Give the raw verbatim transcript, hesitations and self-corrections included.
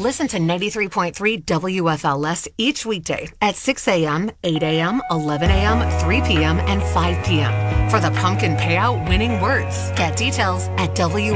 Listen to ninety-three point three W F L S each weekday at six a.m., eight a.m., eleven a.m., three p.m., and five p.m. for the Pumpkin Payout winning words. Get details at W.